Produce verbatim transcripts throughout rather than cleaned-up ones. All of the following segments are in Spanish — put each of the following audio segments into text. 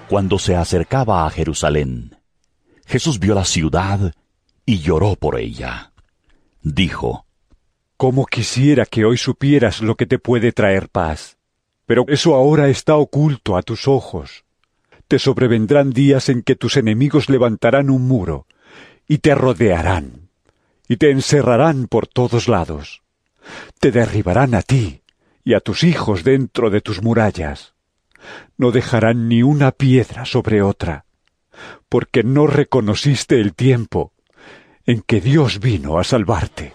Cuando se acercaba a Jerusalén, Jesús vio la ciudad y lloró por ella. Dijo: «Cómo quisiera que hoy supieras lo que te puede traer paz. Pero eso ahora está oculto a tus ojos. Te sobrevendrán días en que tus enemigos levantarán un muro, y te rodearán, y te encerrarán por todos lados. Te derribarán a ti y a tus hijos dentro de tus murallas. No dejarán ni una piedra sobre otra, porque no reconociste el tiempo en que Dios vino a salvarte».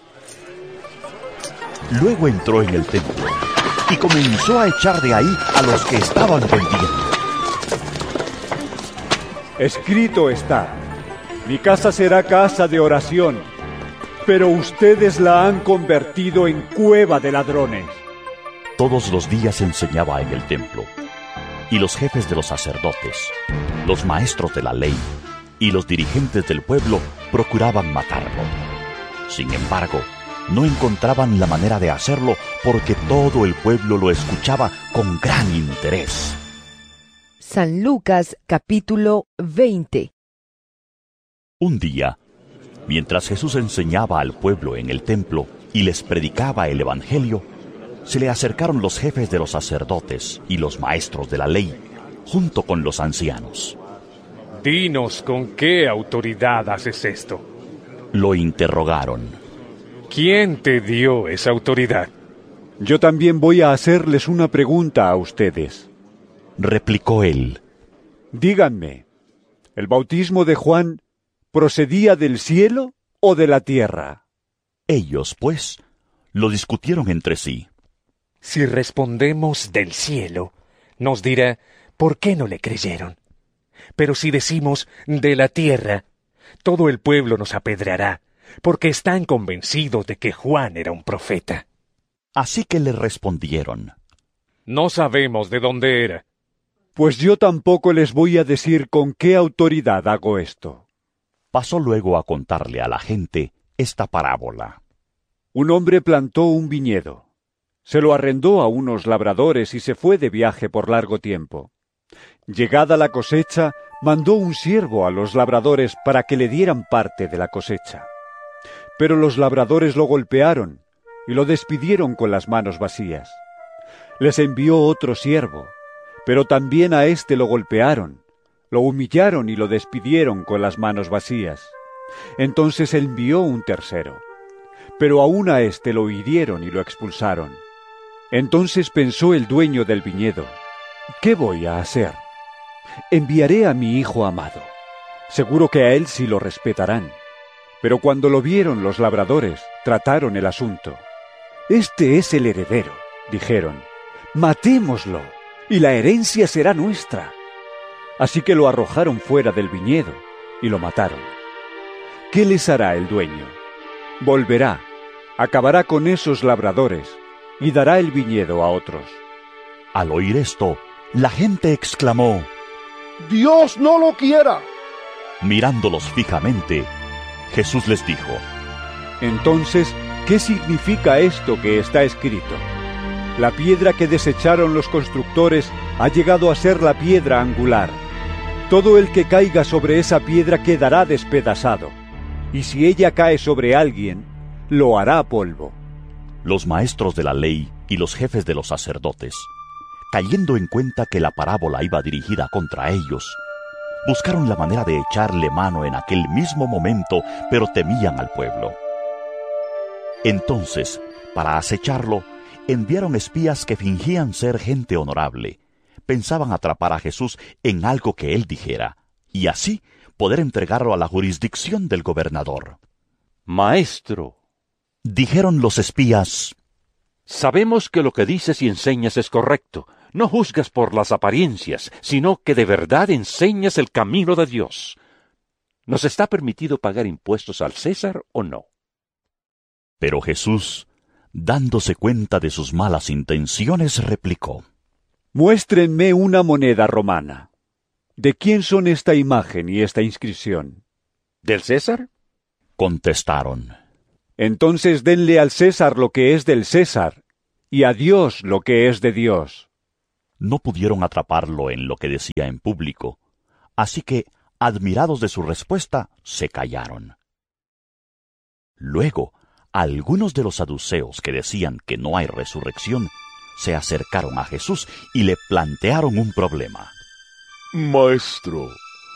Luego entró en el templo y comenzó a echar de ahí a los que estaban vendiendo. Escrito está: «Mi casa será casa de oración», pero ustedes la han convertido en cueva de ladrones. Todos los días enseñaba en el templo, y los jefes de los sacerdotes, los maestros de la ley y los dirigentes del pueblo procuraban matarlo. Sin embargo, no encontraban la manera de hacerlo porque todo el pueblo lo escuchaba con gran interés. San Lucas capítulo veinte. Un día, mientras Jesús enseñaba al pueblo en el templo y les predicaba el evangelio, se le acercaron los jefes de los sacerdotes y los maestros de la ley, junto con los ancianos. «Dinos con qué autoridad haces esto». Lo interrogaron. «¿Quién te dio esa autoridad?» «Yo también voy a hacerles una pregunta a ustedes», replicó él. «Díganme, ¿el bautismo de Juan procedía del cielo o de la tierra?» Ellos, pues, lo discutieron entre sí. Si respondemos del cielo, nos dirá por qué no le creyeron. Pero si decimos de la tierra, todo el pueblo nos apedreará, porque están convencidos de que Juan era un profeta. Así que le respondieron: «No sabemos de dónde era». «Pues yo tampoco les voy a decir con qué autoridad hago esto». Pasó luego a contarle a la gente esta parábola. Un hombre plantó un viñedo. Se lo arrendó a unos labradores y se fue de viaje por largo tiempo. Llegada la cosecha, mandó un siervo a los labradores para que le dieran parte de la cosecha. Pero los labradores lo golpearon y lo despidieron con las manos vacías. Les envió otro siervo, pero también a éste lo golpearon, lo humillaron y lo despidieron con las manos vacías. Entonces envió un tercero, pero aún a éste lo hirieron y lo expulsaron. Entonces pensó el dueño del viñedo: «¿Qué voy a hacer? Enviaré a mi hijo amado. Seguro que a él sí lo respetarán». Pero cuando lo vieron los labradores, trataron el asunto. «Este es el heredero», dijeron. «Matémoslo, y la herencia será nuestra». Así que lo arrojaron fuera del viñedo y lo mataron. ¿Qué les hará el dueño? Volverá, acabará con esos labradores y dará el viñedo a otros. Al oír esto, la gente exclamó: «¡Dios no lo quiera!». Mirándolos fijamente, Jesús les dijo: «Entonces, ¿qué significa esto que está escrito? La piedra que desecharon los constructores ha llegado a ser la piedra angular. Todo el que caiga sobre esa piedra quedará despedazado, y si ella cae sobre alguien, lo hará polvo». Los maestros de la ley y los jefes de los sacerdotes, cayendo en cuenta que la parábola iba dirigida contra ellos, buscaron la manera de echarle mano en aquel mismo momento, pero temían al pueblo. Entonces, para acecharlo, enviaron espías que fingían ser gente honorable. Pensaban atrapar a Jesús en algo que él dijera, y así poder entregarlo a la jurisdicción del gobernador. «Maestro», dijeron los espías, «sabemos que lo que dices y enseñas es correcto. No juzgas por las apariencias, sino que de verdad enseñas el camino de Dios. ¿Nos está permitido pagar impuestos al César o no?». Pero Jesús, dándose cuenta de sus malas intenciones, replicó: «Muéstrenme una moneda romana. ¿De quién son esta imagen y esta inscripción?». «¿Del César?», contestaron. «Entonces denle al César lo que es del César, y a Dios lo que es de Dios». No pudieron atraparlo en lo que decía en público, Así que, admirados de su respuesta, se callaron. Luego, algunos de los saduceos que decían que no hay resurrección, se acercaron a Jesús y le plantearon un problema. Maestro,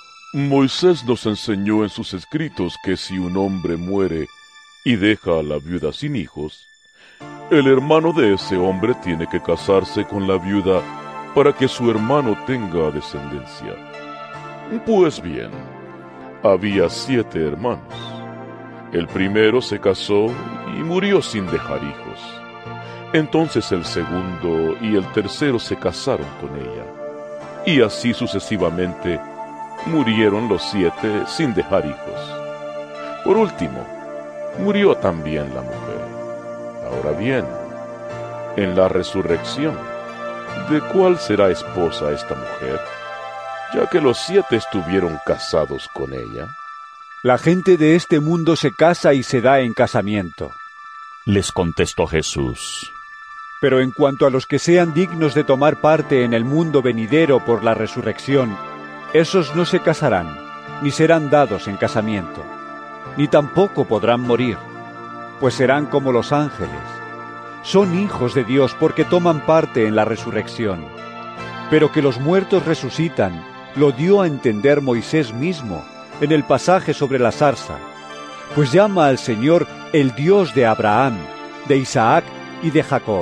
Moisés nos enseñó en sus escritos que si un hombre muere y deja a la viuda sin hijos, el hermano de ese hombre tiene que casarse con la viuda para que su hermano tenga descendencia. Pues bien, había siete hermanos. El primero se casó y murió sin dejar hijos. Entonces el segundo y el tercero se casaron con ella. Y así sucesivamente murieron los siete sin dejar hijos. Por último, murió también la mujer. Ahora bien, en la resurrección, ¿de cuál será esposa esta mujer? Ya que los siete estuvieron casados con ella. La gente de este mundo se casa y se da en casamiento. Les contestó Jesús. Pero en cuanto a los que sean dignos de tomar parte en el mundo venidero por la resurrección, esos no se casarán, ni serán dados en casamiento, ni tampoco podrán morir, pues serán como los ángeles. Son hijos de Dios porque toman parte en la resurrección. Pero que los muertos resucitan, lo dio a entender Moisés mismo en el pasaje sobre la zarza, pues llama al Señor el Dios de Abraham, de Isaac y de Jacob.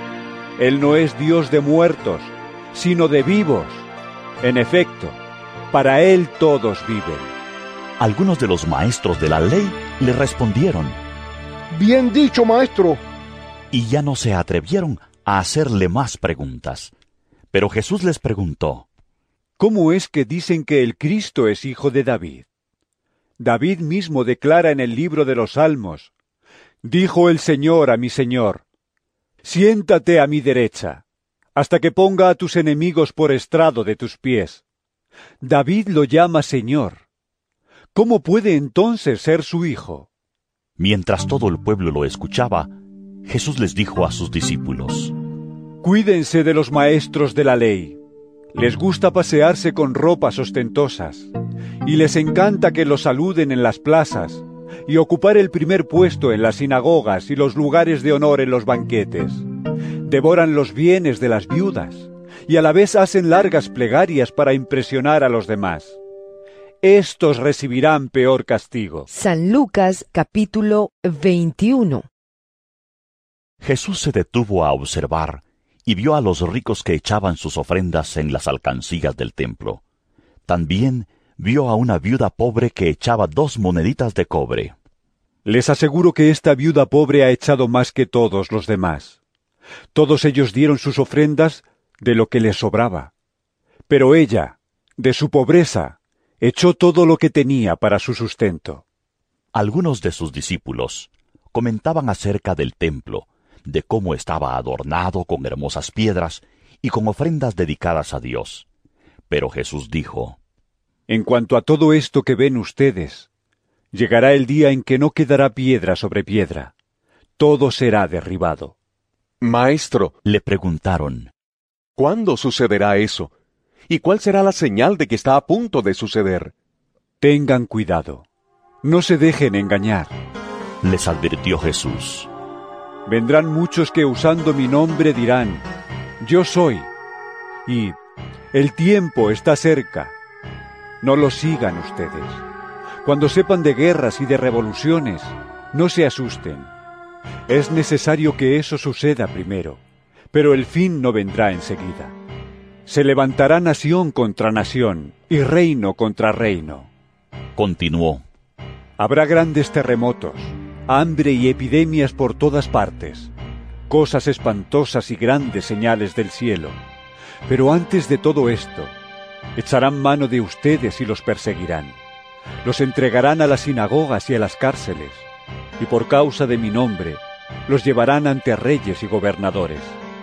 Él no es Dios de muertos, sino de vivos. En efecto, para Él todos viven. Algunos de los maestros de la ley le respondieron. Bien dicho, maestro. Y ya no se atrevieron a hacerle más preguntas. Pero Jesús les preguntó. ¿Cómo es que dicen que el Cristo es hijo de David? David mismo declara en el libro de los Salmos, dijo el Señor a mi Señor, siéntate a mi derecha, hasta que ponga a tus enemigos por estrado de tus pies. David lo llama Señor. ¿Cómo puede entonces ser su hijo? Mientras todo el pueblo lo escuchaba, Jesús les dijo a sus discípulos, cuídense de los maestros de la ley. Les gusta pasearse con ropas ostentosas, y les encanta que los saluden en las plazas, y ocupar el primer puesto en las sinagogas y los lugares de honor en los banquetes. Devoran los bienes de las viudas, y a la vez hacen largas plegarias para impresionar a los demás. Estos recibirán peor castigo. San Lucas capítulo veintiuno. Jesús se detuvo a observar y vio a los ricos que echaban sus ofrendas en las alcancías del templo. También vio a una viuda pobre que echaba dos moneditas de cobre. Les aseguro que esta viuda pobre ha echado más que todos los demás. Todos ellos dieron sus ofrendas de lo que les sobraba. Pero ella, de su pobreza, echó todo lo que tenía para su sustento. Algunos de sus discípulos comentaban acerca del templo, de cómo estaba adornado con hermosas piedras y con ofrendas dedicadas a Dios. Pero Jesús dijo, en cuanto a todo esto que ven ustedes, llegará el día en que no quedará piedra sobre piedra. Todo será derribado. Maestro, le preguntaron, ¿cuándo sucederá eso? ¿Y cuál será la señal de que está a punto de suceder? Tengan cuidado. No se dejen engañar. Les advirtió Jesús. Vendrán muchos que usando mi nombre dirán, yo soy, y el tiempo está cerca. No lo sigan ustedes. Cuando sepan de guerras y de revoluciones, no se asusten. Es necesario que eso suceda primero, pero el fin no vendrá enseguida. Se levantará nación contra nación y reino contra reino. Continuó. Habrá grandes terremotos, hambre y epidemias por todas partes, cosas espantosas y grandes señales del cielo. Pero antes de todo esto, echarán mano de ustedes y los perseguirán. Los entregarán a las sinagogas y a las cárceles, y por causa de mi nombre, los llevarán ante reyes y gobernadores.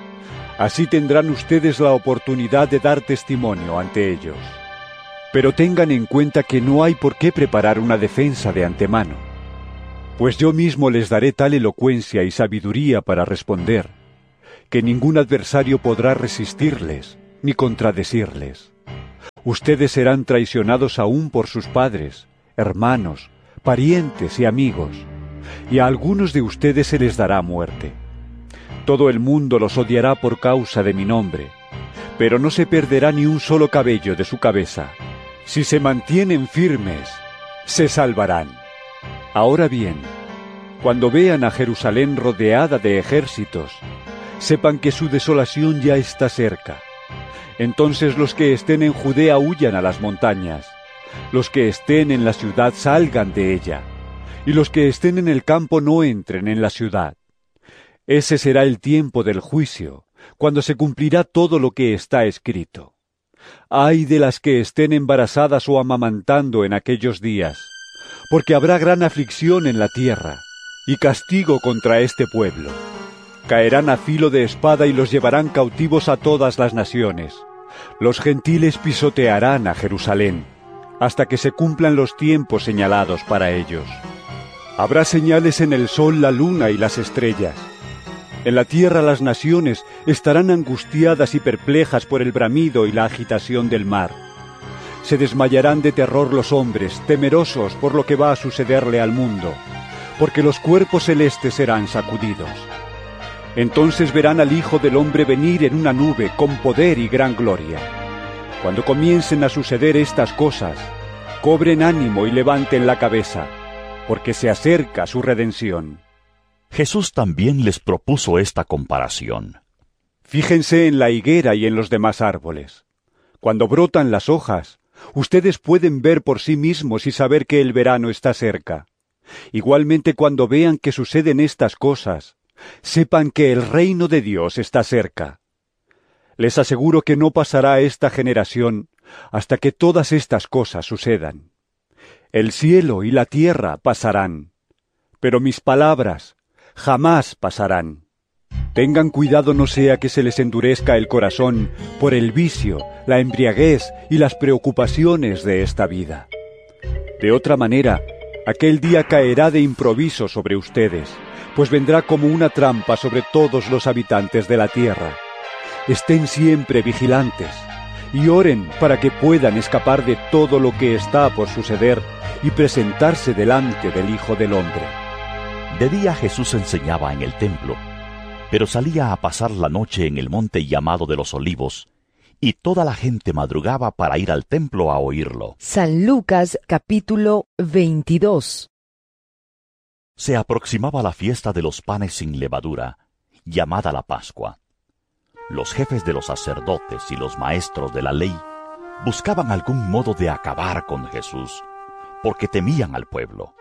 Así tendrán ustedes la oportunidad de dar testimonio ante ellos. Pero tengan en cuenta que no hay por qué preparar una defensa de antemano, pues yo mismo les daré tal elocuencia y sabiduría para responder, que ningún adversario podrá resistirles ni contradecirles. Ustedes serán traicionados aún por sus padres, hermanos, parientes y amigos, y a algunos de ustedes se les dará muerte. Todo el mundo los odiará por causa de mi nombre, pero no se perderá ni un solo cabello de su cabeza. Si se mantienen firmes, se salvarán. Ahora bien, cuando vean a Jerusalén rodeada de ejércitos, sepan que su desolación ya está cerca. Entonces los que estén en Judea huyan a las montañas, los que estén en la ciudad salgan de ella, y los que estén en el campo no entren en la ciudad. Ese será el tiempo del juicio, cuando se cumplirá todo lo que está escrito. Ay de las que estén embarazadas o amamantando en aquellos días, porque habrá gran aflicción en la tierra, y castigo contra este pueblo. Caerán a filo de espada y los llevarán cautivos a todas las naciones. Los gentiles pisotearán a Jerusalén, hasta que se cumplan los tiempos señalados para ellos. Habrá señales en el sol, la luna y las estrellas. En la tierra las naciones estarán angustiadas y perplejas por el bramido y la agitación del mar. Se desmayarán de terror los hombres, temerosos por lo que va a sucederle al mundo, porque los cuerpos celestes serán sacudidos. Entonces verán al Hijo del Hombre venir en una nube con poder y gran gloria. Cuando comiencen a suceder estas cosas, cobren ánimo y levanten la cabeza, porque se acerca su redención. Jesús también les propuso esta comparación. Fíjense en la higuera y en los demás árboles. Cuando brotan las hojas, ustedes pueden ver por sí mismos y saber que el verano está cerca. Igualmente, cuando vean que suceden estas cosas, sepan que el reino de Dios está cerca. Les aseguro que no pasará esta generación hasta que todas estas cosas sucedan. El cielo y la tierra pasarán, pero mis palabras jamás pasarán. Tengan cuidado no sea que se les endurezca el corazón por el vicio, la embriaguez y las preocupaciones de esta vida. De otra manera, aquel día caerá de improviso sobre ustedes, pues vendrá como una trampa sobre todos los habitantes de la tierra. Estén siempre vigilantes y oren para que puedan escapar de todo lo que está por suceder y presentarse delante del Hijo del Hombre. De día Jesús enseñaba en el templo, pero salía a pasar la noche en el monte llamado de los Olivos, y toda la gente madrugaba para ir al templo a oírlo. San Lucas capítulo veintidós. Se aproximaba la fiesta de los panes sin levadura, llamada la Pascua. Los jefes de los sacerdotes y los maestros de la ley buscaban algún modo de acabar con Jesús, porque temían al pueblo.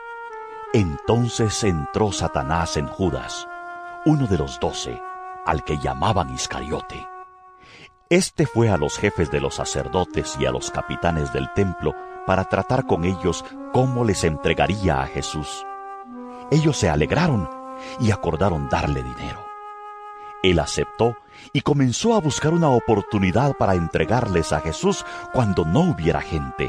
Entonces entró Satanás en Judas, uno de los doce, al que llamaban Iscariote. Este fue a los jefes de los sacerdotes y a los capitanes del templo para tratar con ellos cómo les entregaría a Jesús. Ellos se alegraron y acordaron darle dinero. Él aceptó y comenzó a buscar una oportunidad para entregarles a Jesús cuando no hubiera gente.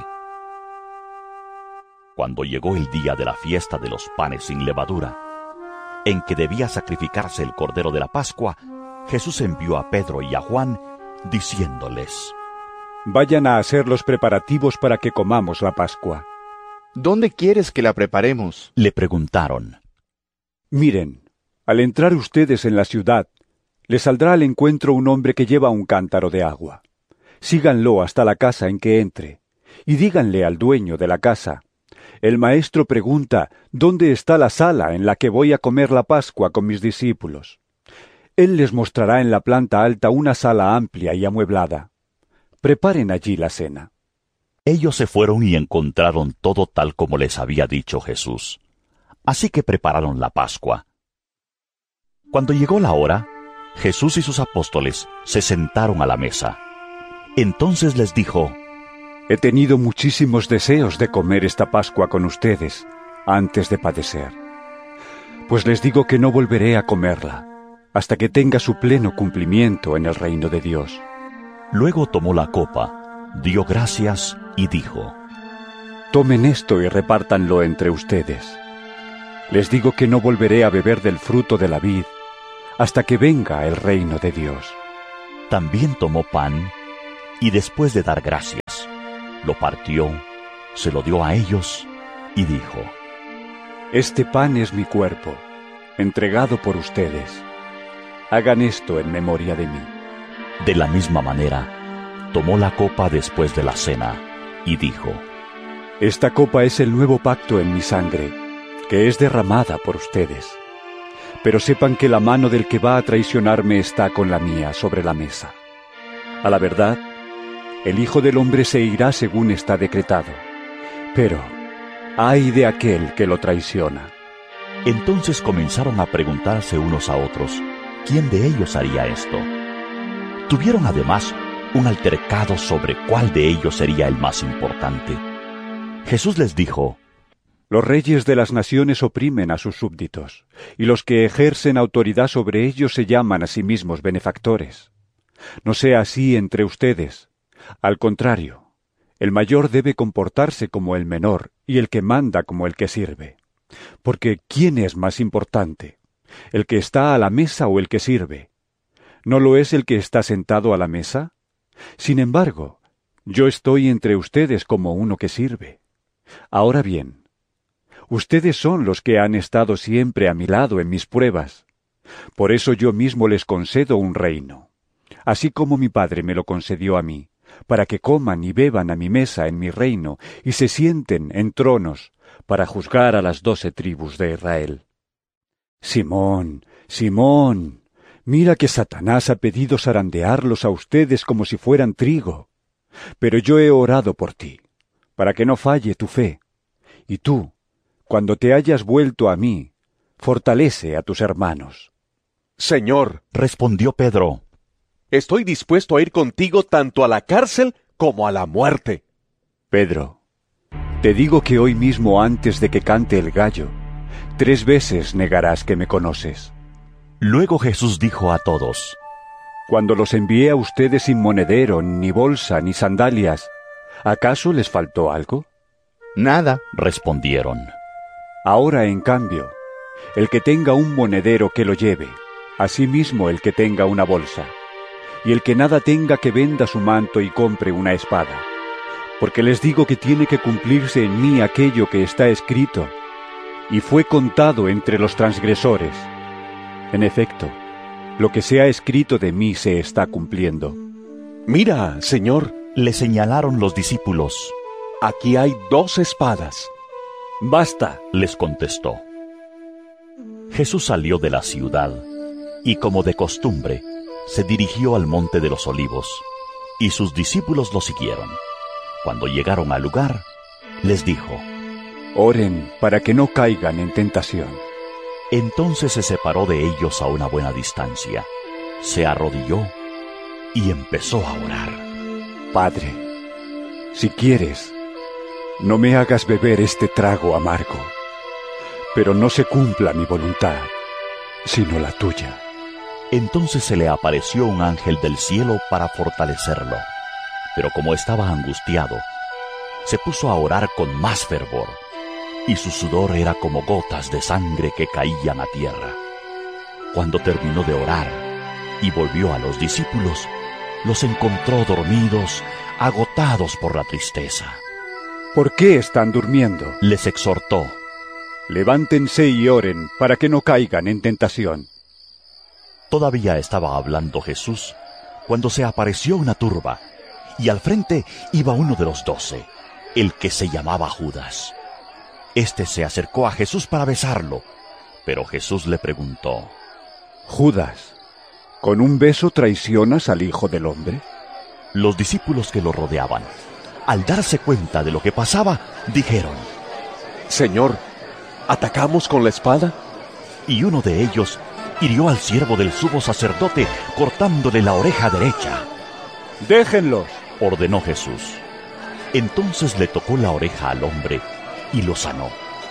Cuando llegó el día de la fiesta de los panes sin levadura, en que debía sacrificarse el cordero de la Pascua, Jesús envió a Pedro y a Juan, diciéndoles: Vayan a hacer los preparativos para que comamos la Pascua. ¿Dónde quieres que la preparemos? Le preguntaron. Miren, al entrar ustedes en la ciudad, les saldrá al encuentro un hombre que lleva un cántaro de agua. Síganlo hasta la casa en que entre, y díganle al dueño de la casa: El maestro pregunta, ¿dónde está la sala en la que voy a comer la Pascua con mis discípulos? Él les mostrará en la planta alta una sala amplia y amueblada. Preparen allí la cena. Ellos se fueron y encontraron todo tal como les había dicho Jesús. Así que prepararon la Pascua. Cuando llegó la hora, Jesús y sus apóstoles se sentaron a la mesa. Entonces les dijo: He tenido muchísimos deseos de comer esta Pascua con ustedes antes de padecer. Pues les digo que no volveré a comerla hasta que tenga su pleno cumplimiento en el reino de Dios. Luego tomó la copa, dio gracias y dijo: Tomen esto y repártanlo entre ustedes. Les digo que no volveré a beber del fruto de la vid hasta que venga el reino de Dios. También tomó pan, y después de dar gracias, lo partió, se lo dio a ellos y dijo: Este pan es mi cuerpo, entregado por ustedes. Hagan esto en memoria de mí. De la misma manera, tomó la copa después de la cena y dijo: Esta copa es el nuevo pacto en mi sangre, que es derramada por ustedes. Pero sepan que la mano del que va a traicionarme está con la mía sobre la mesa. A la verdad, el Hijo del Hombre se irá según está decretado. Pero, ¡ay de aquel que lo traiciona! Entonces comenzaron a preguntarse unos a otros, ¿quién de ellos haría esto? Tuvieron además un altercado sobre cuál de ellos sería el más importante. Jesús les dijo: Los reyes de las naciones oprimen a sus súbditos, y los que ejercen autoridad sobre ellos se llaman a sí mismos benefactores. No sea así entre ustedes. Al contrario, el mayor debe comportarse como el menor, y el que manda como el que sirve. Porque ¿quién es más importante? ¿El que está a la mesa o el que sirve? ¿No lo es el que está sentado a la mesa? Sin embargo, yo estoy entre ustedes como uno que sirve. Ahora bien, ustedes son los que han estado siempre a mi lado en mis pruebas. Por eso yo mismo les concedo un reino, así como mi Padre me lo concedió a mí, para que coman y beban a mi mesa en mi reino y se sienten en tronos para juzgar a las doce tribus de Israel. Simón, Simón, mira que Satanás ha pedido zarandearlos a ustedes como si fueran trigo. Pero yo he orado por ti, para que no falle tu fe. Y tú, cuando te hayas vuelto a mí, fortalece a tus hermanos. Señor, respondió Pedro, estoy dispuesto a ir contigo tanto a la cárcel como a la muerte. Pedro, te digo que hoy mismo antes de que cante el gallo, tres veces negarás que me conoces. Luego Jesús dijo a todos: Cuando los envié a ustedes sin monedero, ni bolsa, ni sandalias, ¿acaso les faltó algo? Nada, respondieron. Ahora, en cambio, el que tenga un monedero que lo lleve, asimismo el que tenga una bolsa, y el que nada tenga que venda su manto y compre una espada. Porque les digo que tiene que cumplirse en mí aquello que está escrito, y fue contado entre los transgresores. En efecto, lo que se ha escrito de mí se está cumpliendo. Mira, Señor, le señalaron los discípulos. Aquí hay dos espadas. Basta, les contestó. Jesús salió de la ciudad, y como de costumbre, se dirigió al monte de los olivos, y sus discípulos lo siguieron. Cuando llegaron al lugar, les dijo: Oren para que no caigan en tentación. Entonces se separó de ellos a una buena distancia, se arrodilló y empezó a orar. Padre, si quieres, no me hagas beber este trago amargo, pero no se cumpla mi voluntad, sino la tuya. Entonces se le apareció un ángel del cielo para fortalecerlo, pero como estaba angustiado, se puso a orar con más fervor, y su sudor era como gotas de sangre que caían a tierra. Cuando terminó de orar y volvió a los discípulos, los encontró dormidos, agotados por la tristeza. ¿Por qué están durmiendo?, les exhortó. Levántense y oren para que no caigan en tentación. Todavía estaba hablando Jesús cuando se apareció una turba, y al frente iba uno de los doce, el que se llamaba Judas. Este se acercó a Jesús para besarlo, pero Jesús le preguntó: Judas, ¿con un beso traicionas al Hijo del Hombre? Los discípulos que lo rodeaban, al darse cuenta de lo que pasaba, dijeron: Señor, ¿atacamos con la espada? Y uno de ellos hirió al siervo del sumo sacerdote, cortándole la oreja derecha. ¡Déjenlos!, ordenó Jesús. Entonces le tocó la oreja al hombre y lo sanó.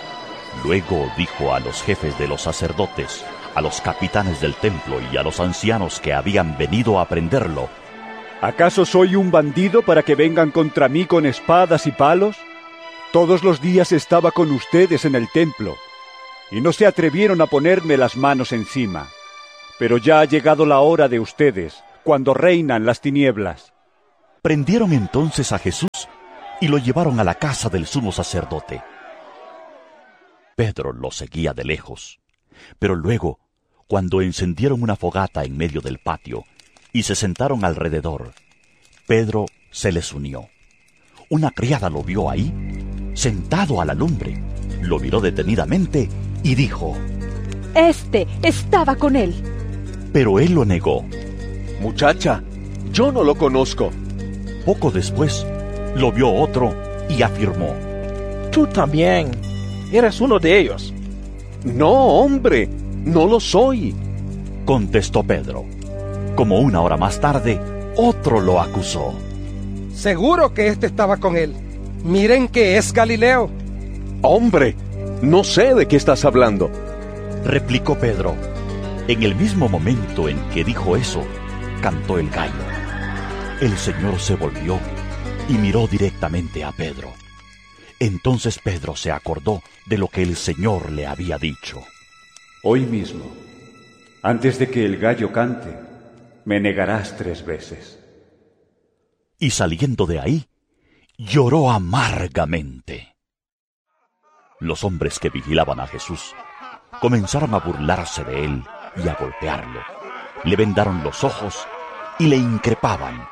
Luego dijo a los jefes de los sacerdotes, a los capitanes del templo y a los ancianos que habían venido a prenderlo: ¿Acaso soy un bandido para que vengan contra mí con espadas y palos? Todos los días estaba con ustedes en el templo, y no se atrevieron a ponerme las manos encima. Pero ya ha llegado la hora de ustedes, cuando reinan las tinieblas. Prendieron entonces a Jesús y lo llevaron a la casa del sumo sacerdote. Pedro lo seguía de lejos, pero luego, cuando encendieron una fogata en medio del patio y se sentaron alrededor, Pedro se les unió. Una criada lo vio ahí, sentado a la lumbre, lo miró detenidamente y dijo: Este estaba con él. Pero él lo negó. Muchacha, yo no lo conozco. Poco después, lo vio otro y afirmó: Tú también eres uno de ellos. No, hombre, no lo soy, contestó Pedro. Como una hora más tarde, otro lo acusó. Seguro que este estaba con él. Miren que es Galileo. Hombre, no sé de qué estás hablando, replicó Pedro. En el mismo momento en que dijo eso, cantó el gallo. El Señor se volvió y miró directamente a Pedro. Entonces Pedro se acordó de lo que el Señor le había dicho. Hoy mismo, antes de que el gallo cante, me negarás tres veces. Y saliendo de ahí, lloró amargamente. Los hombres que vigilaban a Jesús comenzaron a burlarse de él y a golpearlo. Le vendaron los ojos y le increpaban.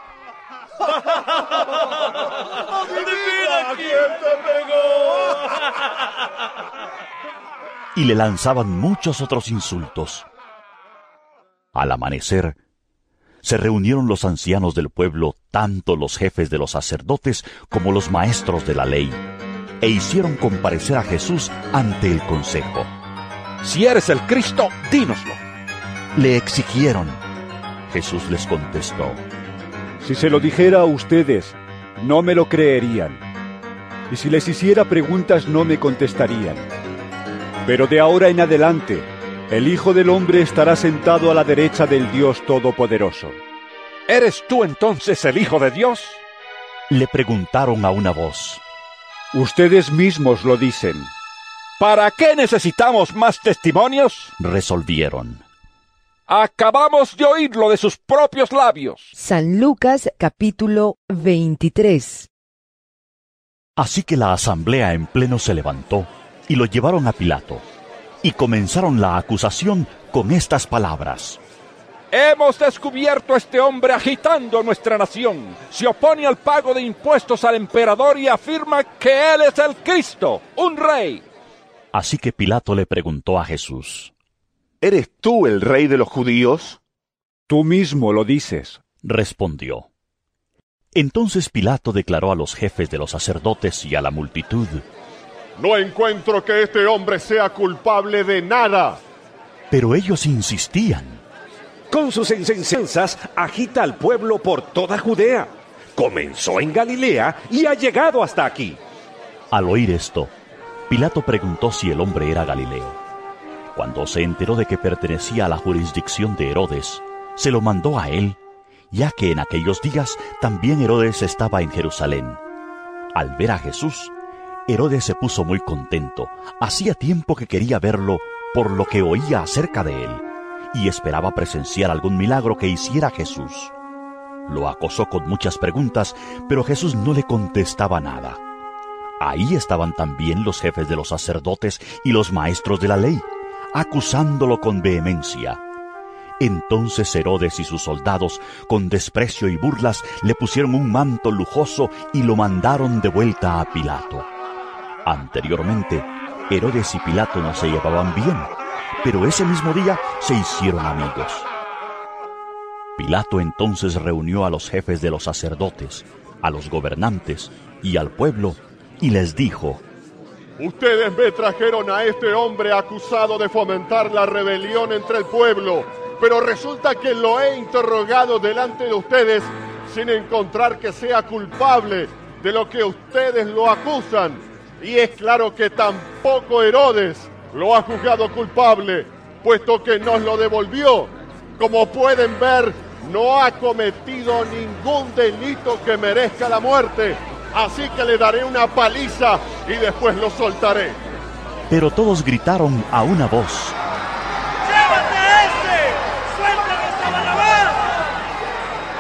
¡Adivina quién te pegó! Y le lanzaban muchos otros insultos. Al amanecer, se reunieron los ancianos del pueblo, tanto los jefes de los sacerdotes como los maestros de la ley, e hicieron comparecer a Jesús ante el consejo. Si eres el Cristo, dínoslo. Le exigieron. Jesús les contestó: Si se lo dijera a ustedes, no me lo creerían. Y si les hiciera preguntas, no me contestarían. Pero de ahora en adelante, el Hijo del Hombre estará sentado a la derecha del Dios Todopoderoso. ¿Eres tú entonces el Hijo de Dios? Le preguntaron a una voz. Ustedes mismos lo dicen. ¿Para qué necesitamos más testimonios? Resolvieron. Acabamos de oírlo de sus propios labios. San Lucas capítulo veintitrés. Así que la asamblea en pleno se levantó y lo llevaron a Pilato, y comenzaron la acusación con estas palabras: Hemos descubierto a este hombre agitando nuestra nación. Se opone al pago de impuestos al emperador y afirma que él es el Cristo, un rey. Así que Pilato le preguntó a Jesús: ¿Eres tú el rey de los judíos? Tú mismo lo dices, respondió. Entonces Pilato declaró a los jefes de los sacerdotes y a la multitud: No encuentro que este hombre sea culpable de nada. Pero ellos insistían. Con sus enseñanzas agita al pueblo por toda Judea. Comenzó en Galilea y ha llegado hasta aquí. Al oír esto, Pilato preguntó si el hombre era Galileo. Cuando se enteró de que pertenecía a la jurisdicción de Herodes, se lo mandó a él, ya que en aquellos días también Herodes estaba en Jerusalén. Al ver a Jesús, Herodes se puso muy contento. Hacía tiempo que quería verlo por lo que oía acerca de él, y esperaba presenciar algún milagro que hiciera Jesús. Lo acosó con muchas preguntas, pero Jesús no le contestaba nada. Ahí estaban también los jefes de los sacerdotes y los maestros de la ley, acusándolo con vehemencia. Entonces Herodes y sus soldados, con desprecio y burlas, le pusieron un manto lujoso y lo mandaron de vuelta a Pilato. Anteriormente, Herodes y Pilato no se llevaban bien, pero ese mismo día se hicieron amigos. Pilato entonces reunió a los jefes de los sacerdotes, a los gobernantes y al pueblo, y les dijo: Ustedes me trajeron a este hombre acusado de fomentar la rebelión entre el pueblo, pero resulta que lo he interrogado delante de ustedes sin encontrar que sea culpable de lo que ustedes lo acusan. Y es claro que tampoco Herodes lo ha juzgado culpable, puesto que nos lo devolvió. Como pueden ver, no ha cometido ningún delito que merezca la muerte. Así que le daré una paliza y después lo soltaré. Pero todos gritaron a una voz: ¡Llévate a ese! ¡Suéltanos a Barrabás!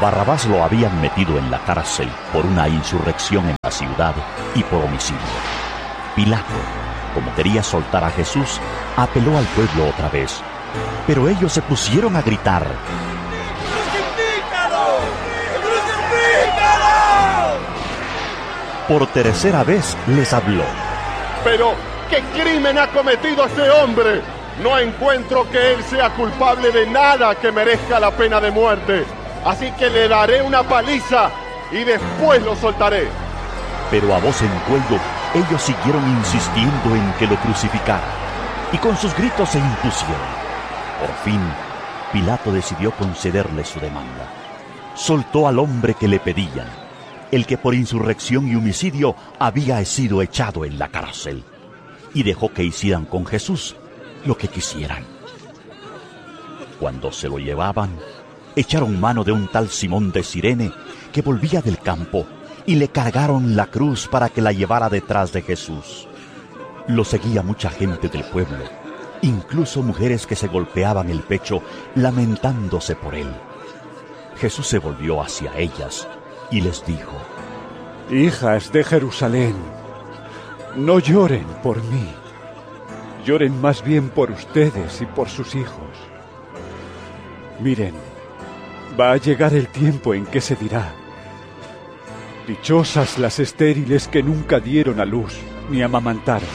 Barrabás lo habían metido en la cárcel por una insurrección en la ciudad y por homicidio. Pilato, como quería soltar a Jesús, apeló al pueblo otra vez, pero ellos se pusieron a gritar: ¡Crucifícalo! ¡Crucifícalo! Por tercera vez les habló: Pero, ¿qué crimen ha cometido este hombre? No encuentro que él sea culpable de nada que merezca la pena de muerte. Así que le daré una paliza y después lo soltaré. Pero a voz en cuello, ellos siguieron insistiendo en que lo crucificara, y con sus gritos se impusieron. Por fin, Pilato decidió concederle su demanda. Soltó al hombre que le pedían, el que por insurrección y homicidio había sido echado en la cárcel, y dejó que hicieran con Jesús lo que quisieran. Cuando se lo llevaban, echaron mano de un tal Simón de Cirene que volvía del campo y le cargaron la cruz para que la llevara detrás de Jesús. Lo seguía mucha gente del pueblo, incluso mujeres que se golpeaban el pecho lamentándose por él. Jesús se volvió hacia ellas y les dijo: Hijas de Jerusalén, no lloren por mí, lloren más bien por ustedes y por sus hijos. Miren, va a llegar el tiempo en que se dirá: dichosas las estériles que nunca dieron a luz ni amamantaron.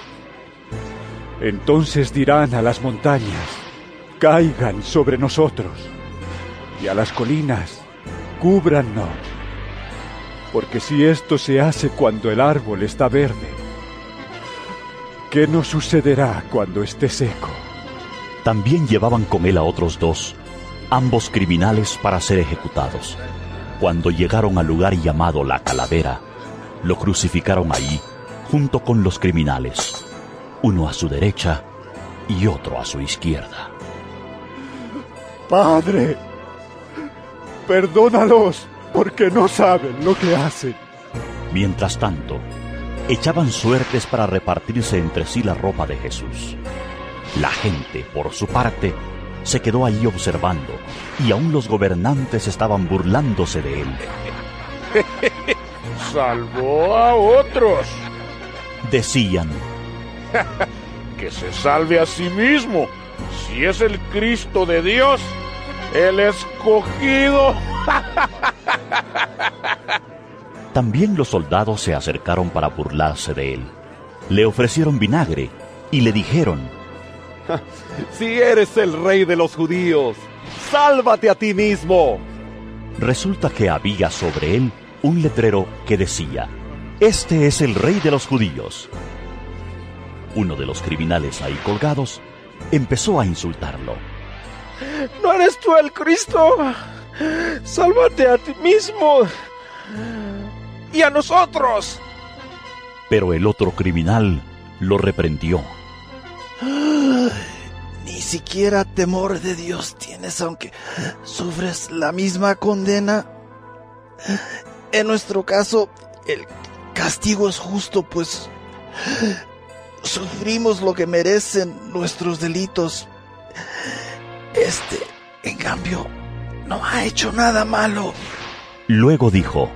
Entonces dirán a las montañas: caigan sobre nosotros, y a las colinas: cúbrannos. Porque si esto se hace cuando el árbol está verde, ¿qué nos sucederá cuando esté seco? También llevaban con él a otros dos, ambos criminales, para ser ejecutados. Cuando llegaron al lugar llamado La Calavera, lo crucificaron ahí, junto con los criminales, uno a su derecha y otro a su izquierda. Padre, perdónalos, porque no saben lo que hacen. Mientras tanto, echaban suertes para repartirse entre sí la ropa de Jesús. La gente, por su parte, se quedó allí observando, y aún los gobernantes estaban burlándose de él. ¡Salvó a otros! Decían: ¡que se salve a sí mismo! Si es el Cristo de Dios, el escogido. También los soldados se acercaron para burlarse de él. Le ofrecieron vinagre y le dijeron: si eres el rey de los judíos, sálvate a ti mismo. Resulta que había sobre él un letrero que decía: este es el rey de los judíos. Uno de los criminales ahí colgados empezó a insultarlo. ¿No eres tú el Cristo? Sálvate a ti mismo y a nosotros. Pero el otro criminal lo reprendió. Ni siquiera temor de Dios tienes, aunque sufres la misma condena. En nuestro caso, el castigo es justo, pues sufrimos lo que merecen nuestros delitos. Este, en cambio, no ha hecho nada malo. Luego dijo: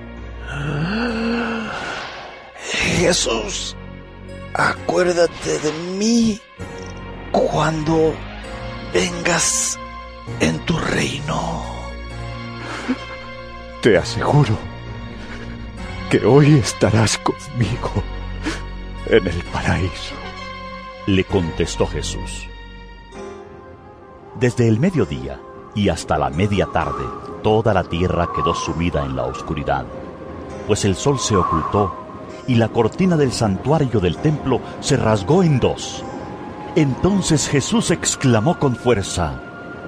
Jesús, acuérdate de mí cuando vengas en tu reino. Te aseguro que hoy estarás conmigo en el paraíso, le contestó Jesús. Desde el mediodía y hasta la media tarde, toda la tierra quedó sumida en la oscuridad, pues el sol se ocultó y la cortina del santuario del templo se rasgó en dos. Entonces Jesús exclamó con fuerza: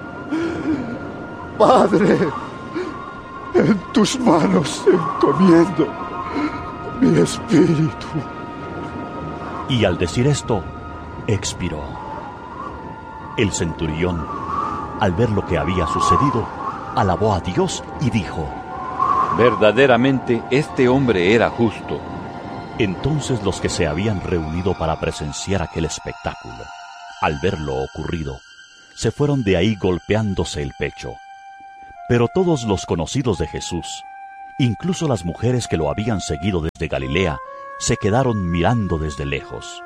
Padre, en tus manos encomiendo mi espíritu. Y al decir esto, expiró. El centurión, al ver lo que había sucedido, alabó a Dios y dijo: verdaderamente este hombre era justo. Entonces los que se habían reunido para presenciar aquel espectáculo, al ver lo ocurrido, se fueron de ahí golpeándose el pecho. Pero todos los conocidos de Jesús, incluso las mujeres que lo habían seguido desde Galilea, se quedaron mirando desde lejos.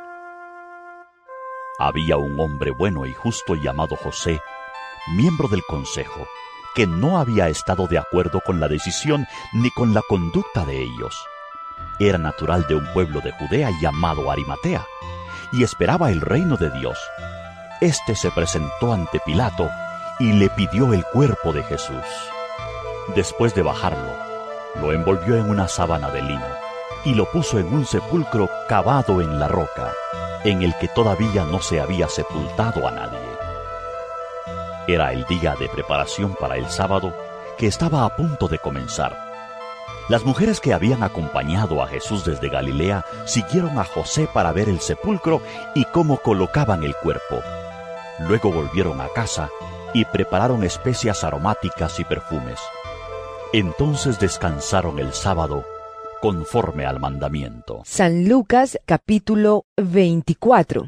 Había un hombre bueno y justo llamado José, miembro del consejo, que no había estado de acuerdo con la decisión ni con la conducta de ellos. Era natural de un pueblo de Judea llamado Arimatea, y esperaba el reino de Dios. Este se presentó ante Pilato y le pidió el cuerpo de Jesús. Después de bajarlo, lo envolvió en una sábana de lino y lo puso en un sepulcro cavado en la roca, en el que todavía no se había sepultado a nadie. Era el día de preparación para el sábado, que estaba a punto de comenzar. Las mujeres que habían acompañado a Jesús desde Galilea siguieron a José para ver el sepulcro y cómo colocaban el cuerpo. Luego volvieron a casa y prepararon especias aromáticas y perfumes. Entonces descansaron el sábado conforme al mandamiento. San Lucas capítulo veinticuatro.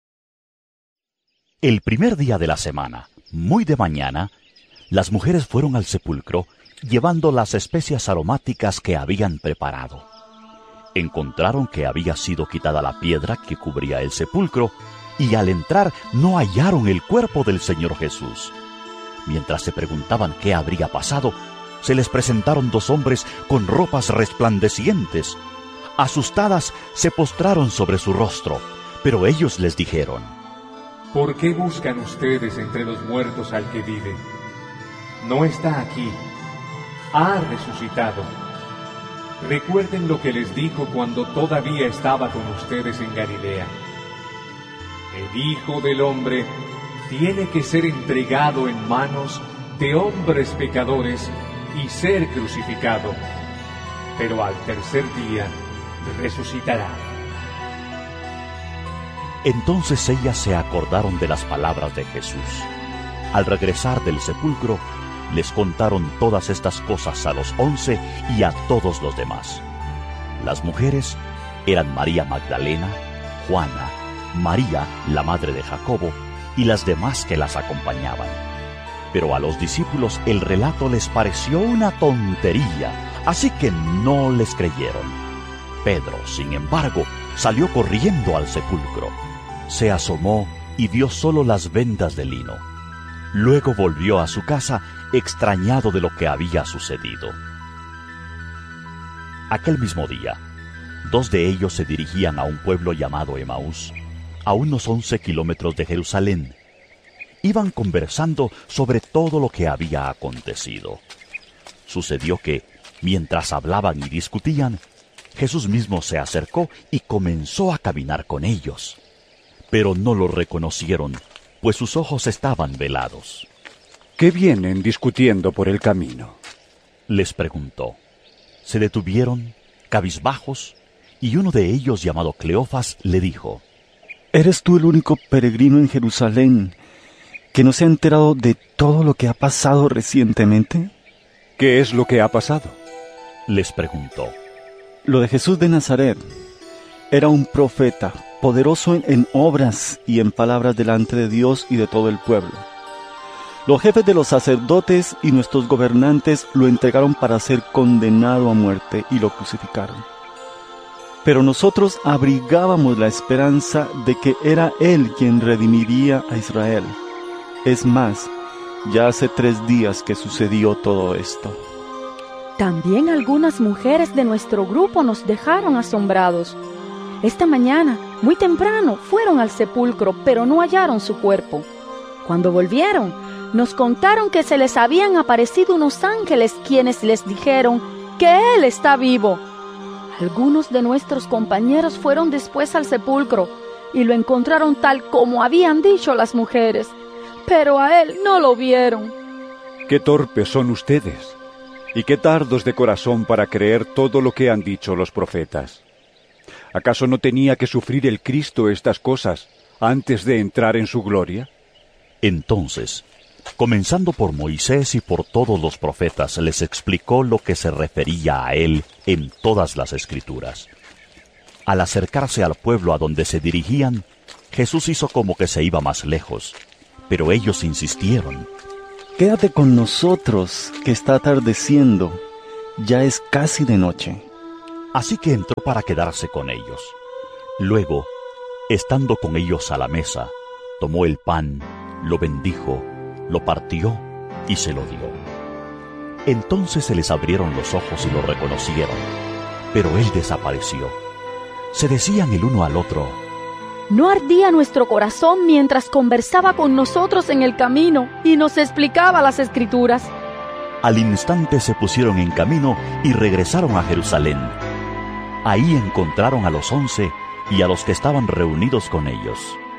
El primer día de la semana, muy de mañana, las mujeres fueron al sepulcro llevando las especias aromáticas que habían preparado. Encontraron que había sido quitada la piedra que cubría el sepulcro y al entrar no hallaron el cuerpo del Señor Jesús. Mientras se preguntaban qué habría pasado, se les presentaron dos hombres con ropas resplandecientes. Asustadas, se postraron sobre su rostro, pero ellos les dijeron: ¿Por qué buscan ustedes entre los muertos al que vive? No está aquí, ha resucitado. Recuerden lo que les dijo cuando todavía estaba con ustedes en Galilea. El Hijo del Hombre tiene que ser entregado en manos de hombres pecadores y ser crucificado, pero al tercer día resucitará. Entonces ellas se acordaron de las palabras de Jesús. Al regresar del sepulcro, les contaron todas estas cosas a los once y a todos los demás. Las mujeres eran María Magdalena, Juana, María, la madre de Jacobo, y las demás que las acompañaban. Pero a los discípulos el relato les pareció una tontería, así que no les creyeron. Pedro, sin embargo, salió corriendo al sepulcro. Se asomó y vio solo las vendas de lino. Luego volvió a su casa, extrañado de lo que había sucedido. Aquel mismo día, dos de ellos se dirigían a un pueblo llamado Emaús, a unos once kilómetros de Jerusalén. Iban conversando sobre todo lo que había acontecido. Sucedió que, mientras hablaban y discutían, Jesús mismo se acercó y comenzó a caminar con ellos. Pero no lo reconocieron, pues sus ojos estaban velados. ¿Qué vienen discutiendo por el camino?, les preguntó. Se detuvieron, cabizbajos, y uno de ellos, llamado Cleofas, le dijo: ¿Eres tú el único peregrino en Jerusalén que no se ha enterado de todo lo que ha pasado recientemente? ¿Qué es lo que ha pasado?, les preguntó. Lo de Jesús de Nazaret. Era un profeta, poderoso en, en obras y en palabras delante de Dios y de todo el pueblo. Los jefes de los sacerdotes y nuestros gobernantes lo entregaron para ser condenado a muerte y lo crucificaron. Pero nosotros abrigábamos la esperanza de que era Él quien redimiría a Israel. Es más, ya hace tres días que sucedió todo esto. También algunas mujeres de nuestro grupo nos dejaron asombrados. Esta mañana, muy temprano, fueron al sepulcro, pero no hallaron su cuerpo. Cuando volvieron, nos contaron que se les habían aparecido unos ángeles quienes les dijeron que Él está vivo. Algunos de nuestros compañeros fueron después al sepulcro y lo encontraron tal como habían dicho las mujeres, pero a Él no lo vieron. ¡Qué torpes son ustedes! Y qué tardos de corazón para creer todo lo que han dicho los profetas. ¿Acaso no tenía que sufrir el Cristo estas cosas antes de entrar en su gloria? Entonces, comenzando por Moisés y por todos los profetas, les explicó lo que se refería a él en todas las Escrituras. Al acercarse al pueblo a donde se dirigían, Jesús hizo como que se iba más lejos, pero ellos insistieron. quédate con nosotros, que está atardeciendo, ya es casi de noche. Así que entró para quedarse con ellos. Luego, estando con ellos a la mesa, tomó el pan, lo bendijo, lo partió y se lo dio. Entonces se les abrieron los ojos y lo reconocieron, pero él desapareció. Se decían el uno al otro: ¿no ardía nuestro corazón mientras conversaba con nosotros en el camino y nos explicaba las Escrituras? Al instante se pusieron en camino y regresaron a Jerusalén. Ahí encontraron a los once y a los que estaban reunidos con ellos.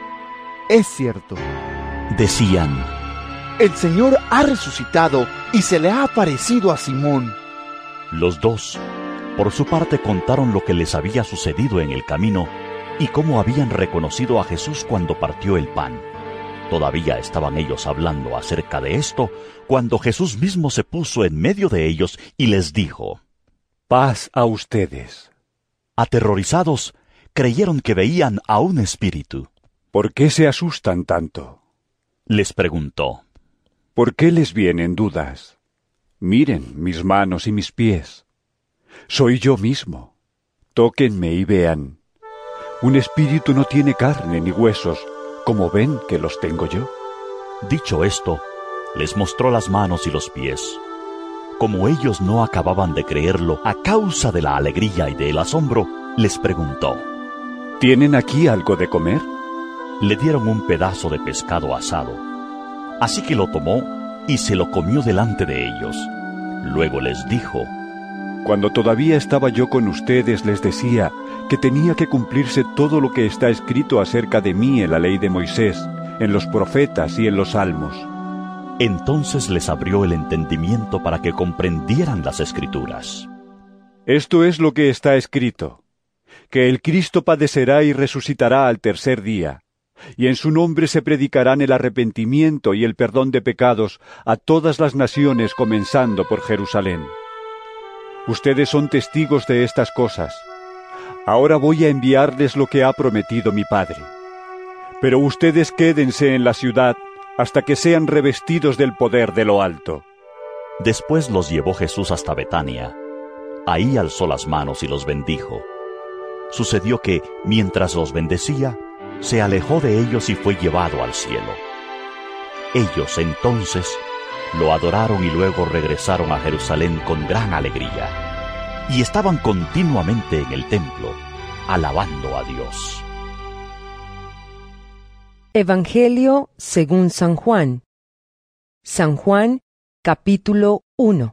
Es cierto, decían, el Señor ha resucitado y se le ha aparecido a Simón. Los dos, por su parte, contaron lo que les había sucedido en el camino y cómo habían reconocido a Jesús cuando partió el pan. Todavía estaban ellos hablando acerca de esto, cuando Jesús mismo se puso en medio de ellos y les dijo: paz a ustedes. Aterrorizados, creyeron que veían a un espíritu. ¿Por qué se asustan tanto? Les preguntó. ¿Por qué les vienen dudas? Miren mis manos y mis pies. Soy yo mismo. Tóquenme y vean. Un espíritu no tiene carne ni huesos, como ven que los tengo yo. Dicho esto, les mostró las manos y los pies. Como ellos no acababan de creerlo a causa de la alegría y del asombro, les preguntó: ¿tienen aquí algo de comer? Le dieron un pedazo de pescado asado. Así que lo tomó y se lo comió delante de ellos. Luego les dijo: cuando todavía estaba yo con ustedes les decía que tenía que cumplirse todo lo que está escrito acerca de mí en la ley de Moisés, en los profetas y en los salmos. Entonces les abrió el entendimiento para que comprendieran las Escrituras. Esto es lo que está escrito, que el Cristo padecerá y resucitará al tercer día, y en su nombre se predicarán el arrepentimiento y el perdón de pecados a todas las naciones, comenzando por Jerusalén. Ustedes son testigos de estas cosas. Ahora voy a enviarles lo que ha prometido mi Padre. Pero ustedes quédense en la ciudad hasta que sean revestidos del poder de lo alto. Después los llevó Jesús hasta Betania. Ahí alzó las manos y los bendijo. Sucedió que, mientras los bendecía, se alejó de ellos y fue llevado al cielo. Ellos entonces lo adoraron y luego regresaron a Jerusalén con gran alegría, y estaban continuamente en el templo, alabando a Dios. Evangelio según San Juan. San Juan, capítulo uno.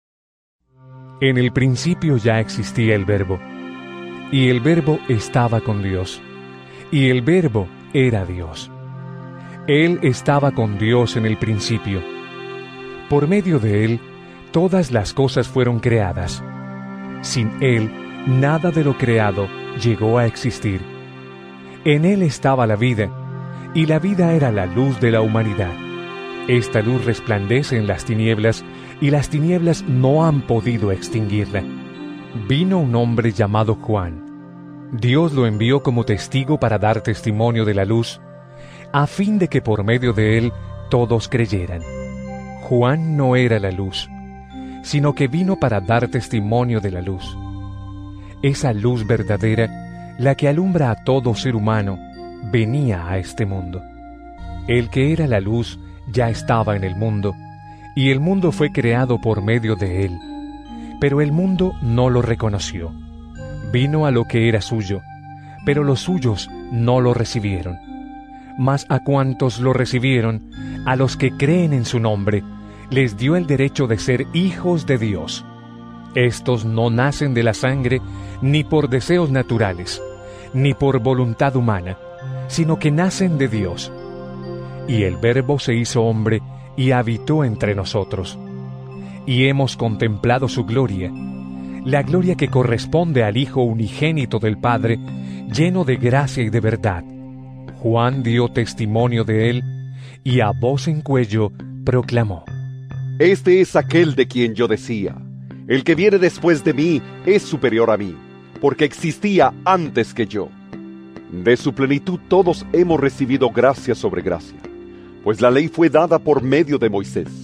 En el principio ya existía el Verbo, y el Verbo estaba con Dios, y el Verbo era Dios. Él estaba con Dios en el principio. Por medio de Él, todas las cosas fueron creadas. Sin Él, nada de lo creado llegó a existir. En Él estaba la vida, y la vida era la luz de la humanidad. Esta luz resplandece en las tinieblas, y las tinieblas no han podido extinguirla. Vino un hombre llamado Juan. Dios lo envió como testigo para dar testimonio de la luz, a fin de que por medio de él todos creyeran. Juan no era la luz, sino que vino para dar testimonio de la luz. Esa luz verdadera, la que alumbra a todo ser humano, venía a este mundo. El que era la luz ya estaba en el mundo, y el mundo fue creado por medio de él. Pero el mundo no lo reconoció. Vino a lo que era suyo, pero los suyos no lo recibieron. Mas a cuantos lo recibieron, a los que creen en su nombre, les dio el derecho de ser hijos de Dios. Estos no nacen de la sangre, ni por deseos naturales, ni por voluntad humana, sino que nacen de Dios. Y el Verbo se hizo hombre y habitó entre nosotros. Y hemos contemplado su gloria, la gloria que corresponde al Hijo unigénito del Padre, lleno de gracia y de verdad. Juan dio testimonio de él, y a voz en cuello proclamó: Este es aquel de quien yo decía, el que viene después de mí es superior a mí, porque existía antes que yo. De su plenitud todos hemos recibido gracia sobre gracia, pues la ley fue dada por medio de Moisés,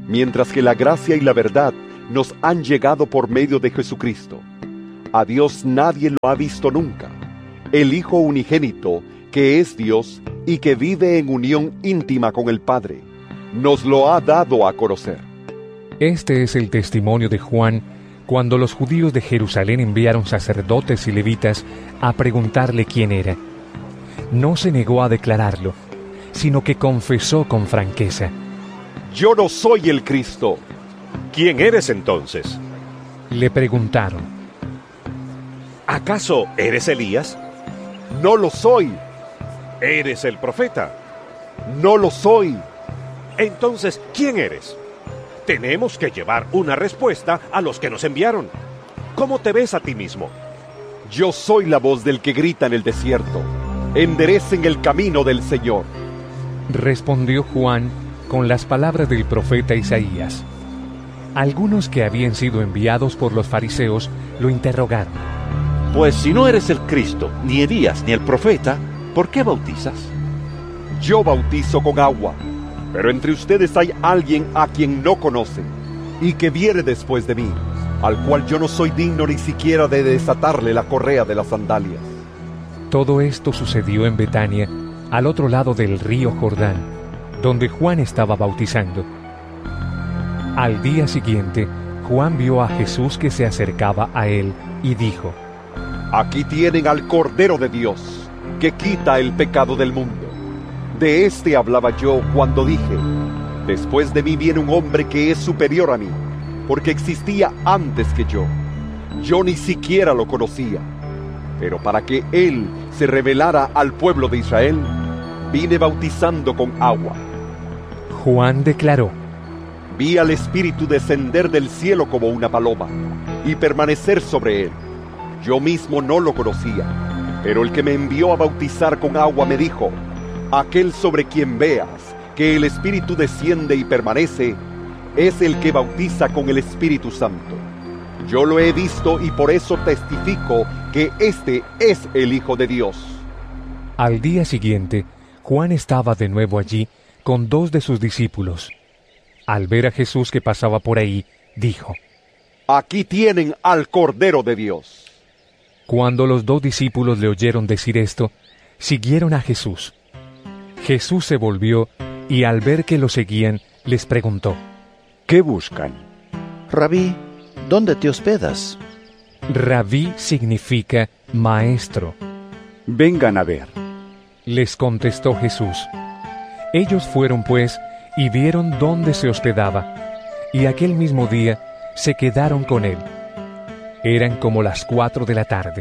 mientras que la gracia y la verdad nos han llegado por medio de Jesucristo. A Dios nadie lo ha visto nunca. El Hijo unigénito, que es Dios y que vive en unión íntima con el Padre, nos lo ha dado a conocer. Este es el testimonio de Juan cuando los judíos de Jerusalén enviaron sacerdotes y levitas a preguntarle quién era. No se negó a declararlo, sino que confesó con franqueza: Yo no soy el Cristo. ¿Quién eres entonces? Le preguntaron: ¿Acaso eres Elías? No lo soy. ¿Eres el profeta? No lo soy. Entonces, ¿quién eres? Tenemos que llevar una respuesta a los que nos enviaron. ¿Cómo te ves a ti mismo? Yo soy la voz del que grita en el desierto: enderecen el camino del Señor. Respondió Juan con las palabras del profeta Isaías. Algunos que habían sido enviados por los fariseos lo interrogaron: Pues si no eres el Cristo, ni Elías, ni el profeta, ¿por qué bautizas? Yo bautizo con agua, pero entre ustedes hay alguien a quien no conocen, y que viene después de mí, al cual yo no soy digno ni siquiera de desatarle la correa de las sandalias. Todo esto sucedió en Betania, al otro lado del río Jordán, donde Juan estaba bautizando. Al día siguiente, Juan vio a Jesús que se acercaba a él y dijo: Aquí tienen al Cordero de Dios, que quita el pecado del mundo. De este hablaba yo cuando dije: después de mí viene un hombre que es superior a mí, porque existía antes que yo. Yo ni siquiera lo conocía. Pero para que él se revelara al pueblo de Israel, vine bautizando con agua. Juan declaró: Vi al Espíritu descender del cielo como una paloma y permanecer sobre él. Yo mismo no lo conocía, pero el que me envió a bautizar con agua me dijo: aquel sobre quien veas que el Espíritu desciende y permanece, es el que bautiza con el Espíritu Santo. Yo lo he visto y por eso testifico que este es el Hijo de Dios. Al día siguiente, Juan estaba de nuevo allí con dos de sus discípulos. Al ver a Jesús que pasaba por ahí, dijo: Aquí tienen al Cordero de Dios. Cuando los dos discípulos le oyeron decir esto, siguieron a Jesús. Jesús se volvió y al ver que lo seguían, les preguntó: ¿Qué buscan? Rabí, ¿dónde te hospedas? Rabí significa maestro. Vengan a ver. Les contestó Jesús. Ellos fueron pues y vieron dónde se hospedaba, y aquel mismo día se quedaron con él. Eran como las cuatro de la tarde.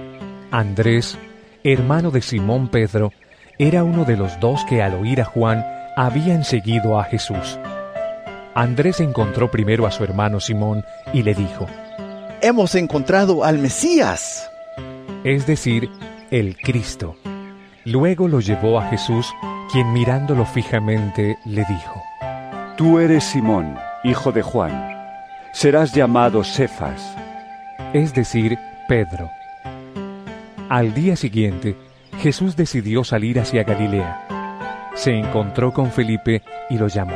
Andrés, hermano de Simón Pedro, era uno de los dos que al oír a Juan habían seguido a Jesús. Andrés encontró primero a su hermano Simón y le dijo: Hemos encontrado al Mesías, es decir, el Cristo. Luego lo llevó a Jesús, quien mirándolo fijamente le dijo: Tú eres Simón, hijo de Juan. Serás llamado Cefas, es decir, Pedro. Al día siguiente, Jesús decidió salir hacia Galilea. Se encontró con Felipe y lo llamó.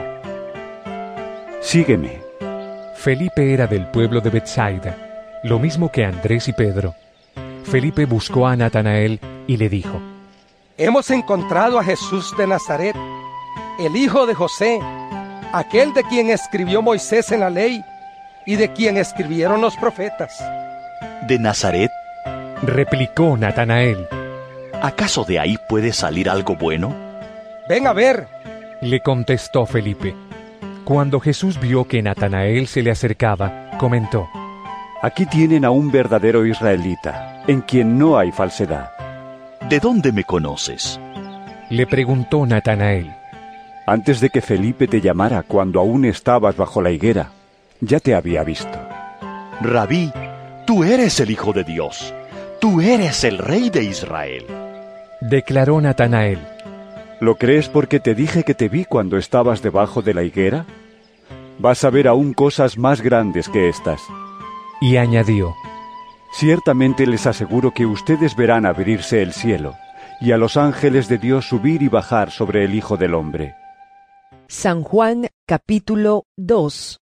Sígueme. Felipe era del pueblo de Betsaida, lo mismo que Andrés y Pedro. Felipe buscó a Natanael y le dijo: Hemos encontrado a Jesús de Nazaret, el hijo de José, aquel de quien escribió Moisés en la ley y de quien escribieron los profetas. ¿De Nazaret? Replicó Natanael. ¿Acaso de ahí puede salir algo bueno? Ven a ver, le contestó Felipe. Cuando Jesús vio que Natanael se le acercaba, comentó: Aquí tienen a un verdadero israelita, en quien no hay falsedad. ¿De dónde me conoces? Le preguntó Natanael. Antes de que Felipe te llamara cuando aún estabas bajo la higuera, ya te había visto. Rabí, tú eres el Hijo de Dios. Tú eres el Rey de Israel. Declaró Natanael. ¿Lo crees porque te dije que te vi cuando estabas debajo de la higuera? Vas a ver aún cosas más grandes que estas. Y añadió: Ciertamente les aseguro que ustedes verán abrirse el cielo, y a los ángeles de Dios subir y bajar sobre el Hijo del Hombre. San Juan capítulo dos.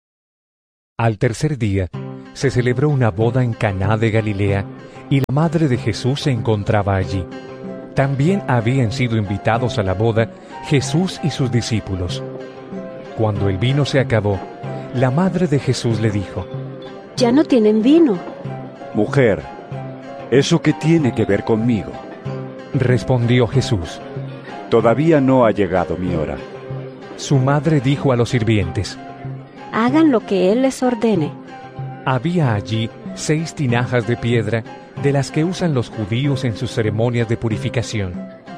Al tercer día, se celebró una boda en Caná de Galilea, y la madre de Jesús se encontraba allí. También habían sido invitados a la boda Jesús y sus discípulos. Cuando el vino se acabó, la madre de Jesús le dijo: «Ya no tienen vino». «Mujer, ¿eso qué tiene que ver conmigo?», respondió Jesús. «Todavía no ha llegado mi hora». Su madre dijo a los sirvientes: «Hagan lo que él les ordene». Había allí seis tinajas de piedra, de las que usan los judíos en sus ceremonias de purificación.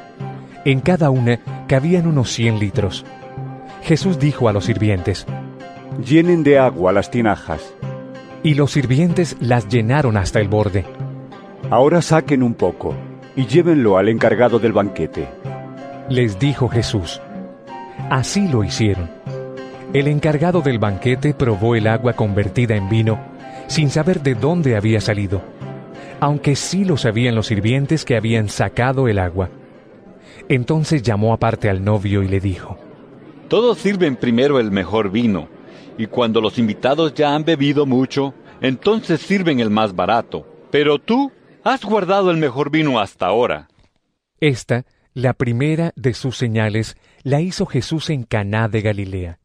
En cada una cabían unos cien litros. Jesús dijo a los sirvientes: «Llenen de agua las tinajas». Y los sirvientes las llenaron hasta el borde. «Ahora saquen un poco y llévenlo al encargado del banquete», les dijo Jesús. Así lo hicieron. El encargado del banquete probó el agua convertida en vino, sin saber de dónde había salido, aunque sí lo sabían los sirvientes que habían sacado el agua. Entonces llamó aparte al novio y le dijo: «Todos sirven primero el mejor vino, y cuando los invitados ya han bebido mucho, entonces sirven el más barato. Pero tú has guardado el mejor vino hasta ahora». Esta, la primera de sus señales, la hizo Jesús en Caná de Galilea.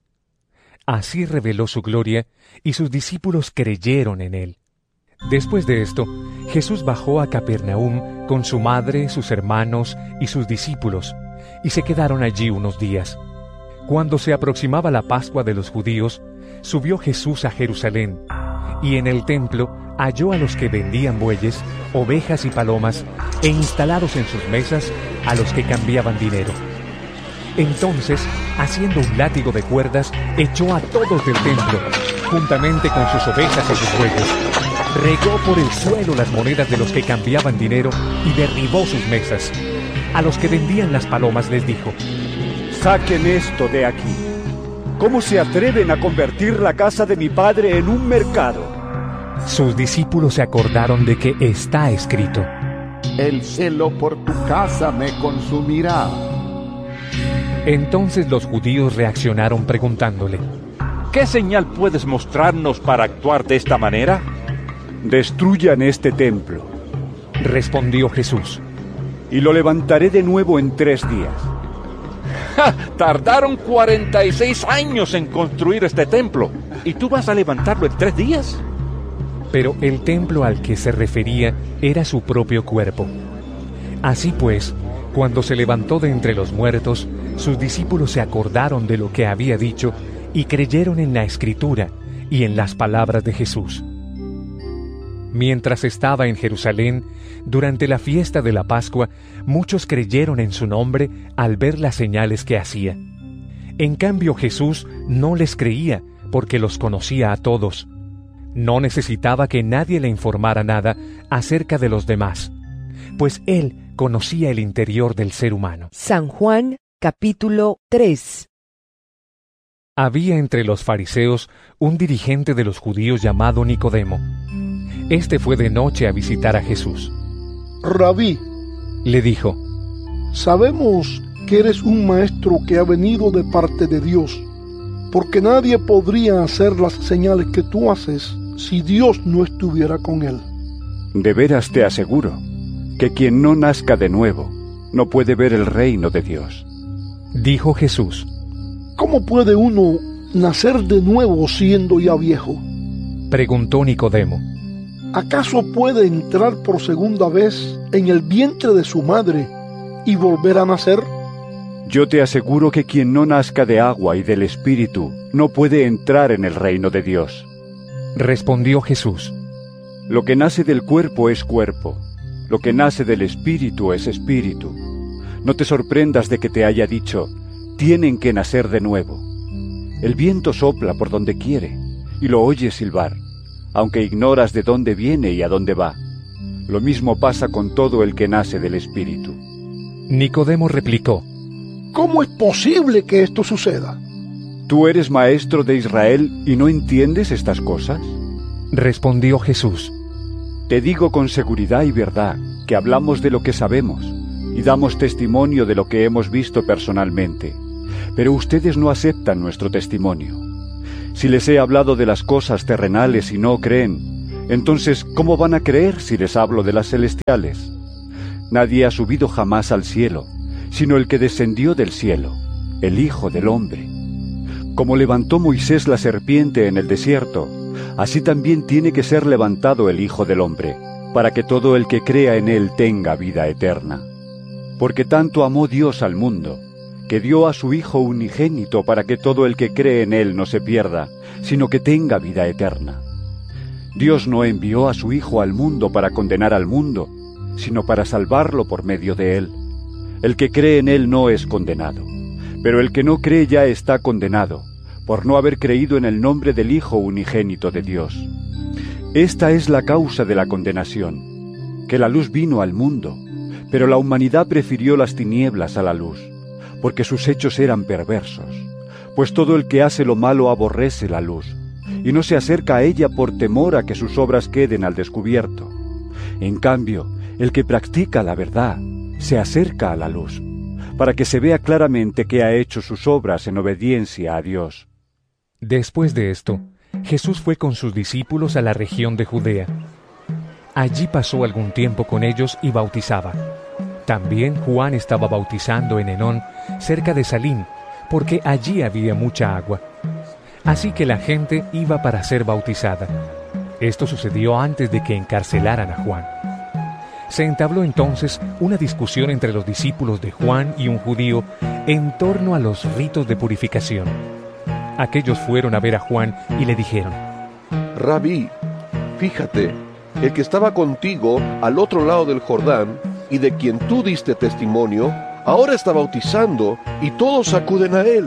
Así reveló su gloria, y sus discípulos creyeron en él. Después de esto, Jesús bajó a Capernaum con su madre, sus hermanos y sus discípulos, y se quedaron allí unos días. Cuando se aproximaba la Pascua de los judíos, subió Jesús a Jerusalén, y en el templo halló a los que vendían bueyes, ovejas y palomas, e instalados en sus mesas a los que cambiaban dinero. Entonces, haciendo un látigo de cuerdas, echó a todos del templo, juntamente con sus ovejas y sus bueyes. Regó por el suelo las monedas de los que cambiaban dinero y derribó sus mesas. A los que vendían las palomas les dijo: «Saquen esto de aquí. ¿Cómo se atreven a convertir la casa de mi padre en un mercado?». Sus discípulos se acordaron de que está escrito: «El celo por tu casa me consumirá». Entonces los judíos reaccionaron preguntándole: ¿qué señal puedes mostrarnos para actuar de esta manera? «Destruyan este templo», respondió Jesús, «y lo levantaré de nuevo en tres días». ¡Ja! Tardaron cuarenta y seis años en construir este templo, ¿y tú vas a levantarlo en tres días? Pero el templo al que se refería era su propio cuerpo. Así pues, cuando se levantó de entre los muertos, sus discípulos se acordaron de lo que había dicho y creyeron en la Escritura y en las palabras de Jesús. Mientras estaba en Jerusalén, durante la fiesta de la Pascua, muchos creyeron en su nombre al ver las señales que hacía. En cambio, Jesús no les creía porque los conocía a todos. No necesitaba que nadie le informara nada acerca de los demás, pues él conocía el interior del ser humano. San Juan, capítulo tres. Había entre los fariseos un dirigente de los judíos llamado Nicodemo. Este fue de noche a visitar a Jesús. «Rabí», le dijo, «sabemos que eres un maestro que ha venido de parte de Dios, porque nadie podría hacer las señales que tú haces si Dios no estuviera con él». «De veras te aseguro que quien no nazca de nuevo no puede ver el reino de Dios», dijo Jesús. «¿Cómo puede uno nacer de nuevo siendo ya viejo?», preguntó Nicodemo. «¿Acaso puede entrar por segunda vez en el vientre de su madre y volver a nacer?». «Yo te aseguro que quien no nazca de agua y del Espíritu no puede entrar en el reino de Dios», respondió Jesús. «Lo que nace del cuerpo es cuerpo, lo que nace del Espíritu es espíritu. No te sorprendas de que te haya dicho, tienen que nacer de nuevo. El viento sopla por donde quiere y lo oyes silbar, aunque ignoras de dónde viene y a dónde va. Lo mismo pasa con todo el que nace del Espíritu». Nicodemo replicó: «¿Cómo es posible que esto suceda?». «¿Tú eres maestro de Israel y no entiendes estas cosas?», respondió Jesús. «Te digo con seguridad y verdad que hablamos de lo que sabemos y damos testimonio de lo que hemos visto personalmente, Pero ustedes no aceptan nuestro testimonio. Si les he hablado de las cosas terrenales y no creen, entonces, ¿cómo van a creer si les hablo de las celestiales? Nadie ha subido jamás al cielo, sino el que descendió del cielo, el Hijo del Hombre. Como levantó Moisés la serpiente en el desierto, así también tiene que ser levantado el Hijo del Hombre, para que todo el que crea en él tenga vida eterna. Porque tanto amó Dios al mundo, que dio a su Hijo unigénito para que todo el que cree en él no se pierda, sino que tenga vida eterna. Dios no envió a su Hijo al mundo para condenar al mundo, sino para salvarlo por medio de él. El que cree en él no es condenado, pero el que no cree ya está condenado, por no haber creído en el nombre del Hijo unigénito de Dios. Esta es la causa de la condenación, que la luz vino al mundo, pero la humanidad prefirió las tinieblas a la luz, porque sus hechos eran perversos. Pues todo el que hace lo malo aborrece la luz, y no se acerca a ella por temor a que sus obras queden al descubierto. En cambio, el que practica la verdad se acerca a la luz, para que se vea claramente que ha hecho sus obras en obediencia a Dios. Después de esto, Jesús fue con sus discípulos a la región de Judea. Allí pasó algún tiempo con ellos y bautizaba. También Juan estaba bautizando en Enón, cerca de Salim, porque allí había mucha agua. Así que la gente iba para ser bautizada. Esto sucedió antes de que encarcelaran a Juan. Se entabló entonces una discusión entre los discípulos de Juan y un judío en torno a los ritos de purificación. Aquellos fueron a ver a Juan y le dijeron: Rabí, fíjate, el que estaba contigo al otro lado del Jordán y de quien tú diste testimonio, ahora está bautizando y todos acuden a él.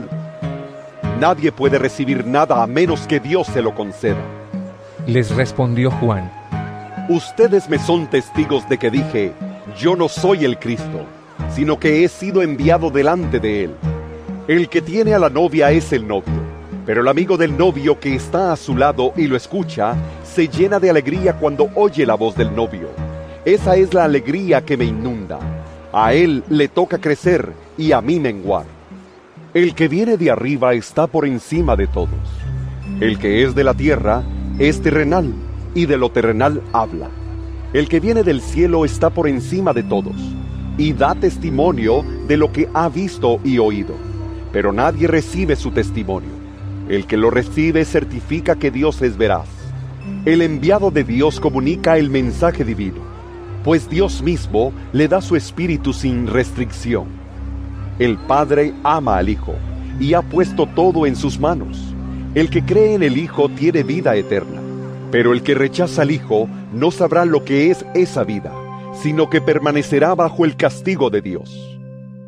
Nadie puede recibir nada a menos que Dios se lo conceda. Les respondió Juan: Ustedes me son testigos de que dije, yo no soy el Cristo, sino que he sido enviado delante de él. El que tiene a la novia es el novio, pero el amigo del novio que está a su lado y lo escucha, se llena de alegría cuando oye la voz del novio. Esa es la alegría que me inunda. A él le toca crecer y a mí menguar. El que viene de arriba está por encima de todos. El que es de la tierra es terrenal, y de lo terrenal habla. El que viene del cielo está por encima de todos, y da testimonio de lo que ha visto y oído. Pero nadie recibe su testimonio. El que lo recibe certifica que Dios es veraz. El enviado de Dios comunica el mensaje divino, pues Dios mismo le da su espíritu sin restricción. El Padre ama al Hijo, y ha puesto todo en sus manos. El que cree en el Hijo tiene vida eterna. Pero el que rechaza al Hijo no sabrá lo que es esa vida, sino que permanecerá bajo el castigo de Dios.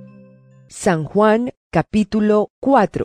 San Juan, capítulo cuatro.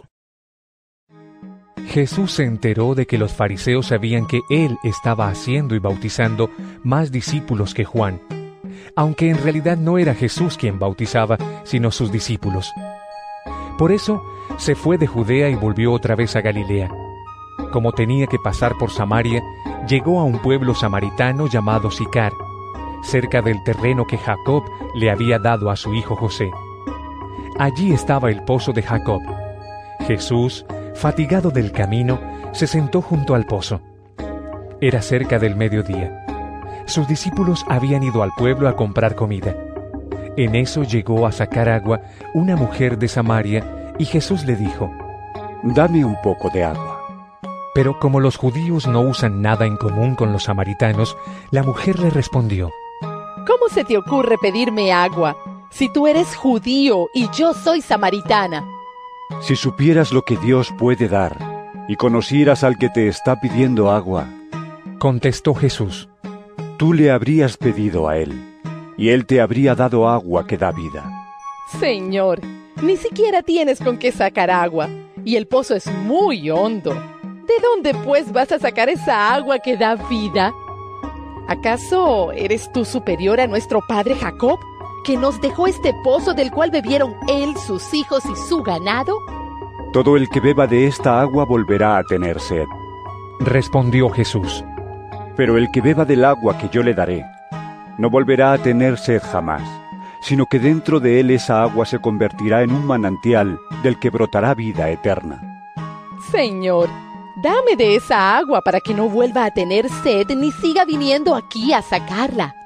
Jesús se enteró de que los fariseos sabían que él estaba haciendo y bautizando más discípulos que Juan, aunque en realidad no era Jesús quien bautizaba, sino sus discípulos. Por eso se fue de Judea y volvió otra vez a Galilea. Como tenía que pasar por Samaria, llegó a un pueblo samaritano llamado Sicar, cerca del terreno que Jacob le había dado a su hijo José. Allí estaba el pozo de Jacob. Jesús, fatigado del camino, se sentó junto al pozo. Era cerca del mediodía. Sus discípulos habían ido al pueblo a comprar comida. En eso llegó a sacar agua una mujer de Samaria, y Jesús le dijo: Dame un poco de agua. Pero como los judíos no usan nada en común con los samaritanos, la mujer le respondió: ¿Cómo se te ocurre pedirme agua, si tú eres judío y yo soy samaritana? Si supieras lo que Dios puede dar, y conocieras al que te está pidiendo agua, contestó Jesús, tú le habrías pedido a él, y él te habría dado agua que da vida. Señor, ni siquiera tienes con qué sacar agua, y el pozo es muy hondo. ¿De dónde, pues, vas a sacar esa agua que da vida? ¿Acaso eres tú superior a nuestro padre Jacob, que nos dejó este pozo del cual bebieron él, sus hijos y su ganado? Todo el que beba de esta agua volverá a tener sed, respondió Jesús. Pero el que beba del agua que yo le daré, no volverá a tener sed jamás, sino que dentro de él esa agua se convertirá en un manantial del que brotará vida eterna. Señor, dame de esa agua para que no vuelva a tener sed ni siga viniendo aquí a sacarla.